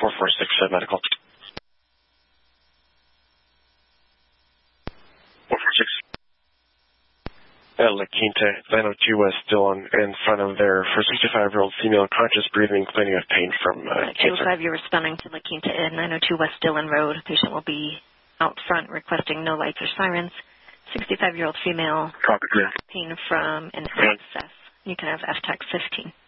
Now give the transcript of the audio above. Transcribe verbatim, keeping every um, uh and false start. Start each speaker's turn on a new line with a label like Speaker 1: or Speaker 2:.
Speaker 1: four four six uh, medical. four four six. Uh, La Quinta, nine oh two West Dillon, in front of there for sixty-five-year-old female, conscious breathing, complaining of pain from uh,
Speaker 2: two oh five,
Speaker 1: cancer.
Speaker 2: you're responding to La Quinta Inn, nine oh two West Dillon Road. Patient will be out front requesting no lights or sirens. sixty-five-year-old female,
Speaker 1: Copy, clear.
Speaker 2: pain from an abscess. You can have F TAC fifteen.